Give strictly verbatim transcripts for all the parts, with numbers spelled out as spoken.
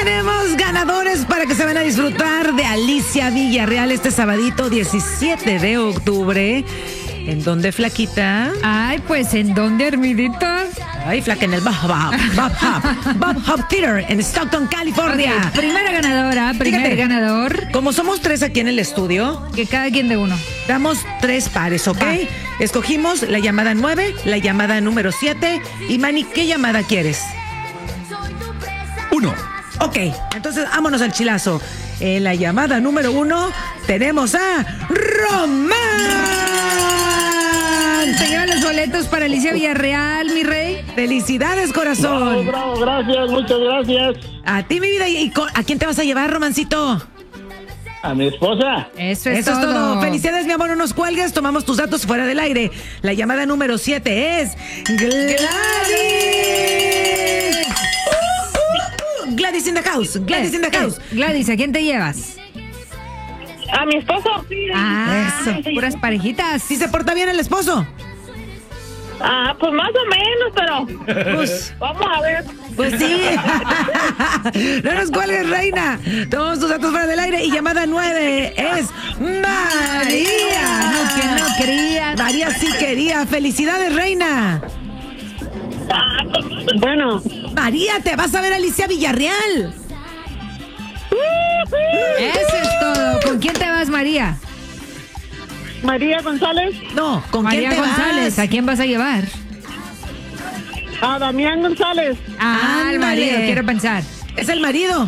tenemos ganadores para que se van a disfrutar de Alicia Villarreal este sabadito diecisiete de octubre. ¿En dónde, flaquita? Ay, pues, ¿en dónde, Hermidita? Ay, flaca, en el Bob Hub, Bob Hub, Bob Hub Theater en Stockton, California. Okay, primera ganadora, primer Fíjate, ganador. Como somos tres aquí en el estudio, Que cada quien de uno. damos tres pares, ¿ok? Va. Escogimos la llamada nueve, la llamada número siete. Y Manny, ¿qué llamada quieres? Uno. Ok, entonces vámonos al chilazo. En la llamada número uno tenemos a Román. Te llevan los boletos para Alicia Villarreal, mi rey. Felicidades, corazón. Bravo, bravo, gracias, muchas gracias. A ti, mi vida. ¿Y con- a quién te vas a llevar, Romancito? A mi esposa. Eso es Eso todo. es todo. Felicidades, mi amor. No nos cuelgues. Tomamos tus datos fuera del aire. La llamada número siete es Gladys. Uh, uh, Gladys in the house. Gladys in the Eh, house. eh, Gladys, ¿a quién te llevas? A mi esposo. Ah, Eso. puras parejitas. ¿Sí se porta bien el esposo? Ah, pues más o menos, pero Pues, vamos a ver. pues sí. No nos cuelgues, reina. Tomamos tus datos fuera del aire. Y llamada nueve es María. No, que no quería. María sí quería. Felicidades, reina. Bueno, María, te vas a ver a Alicia Villarreal. Eso es todo. ¿Con quién te vas, María? María González, No, ¿con María quién te González, vas? ¿a quién vas a llevar? a Damián González. Ah, al Ándale. marido, quiero pensar. Es el marido.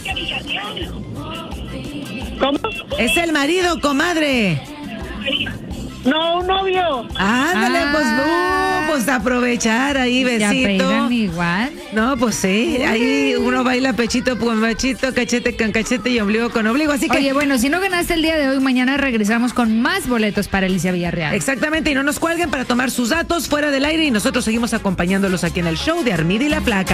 ¿Cómo? Es el marido, comadre. No, un novio. Ándale, Ah. pues, uh, pues aprovechar ahí, Se besito. apellidan igual. No, pues sí, ahí uno baila pechito con pechito, cachete con cachete y ombligo con ombligo, así que... Oye, bueno, si no ganaste el día de hoy, mañana regresamos con más boletos para Alicia Villarreal. Exactamente, y no nos cuelguen para tomar sus datos fuera del aire y nosotros seguimos acompañándolos aquí en el show de Armida y la Flaca.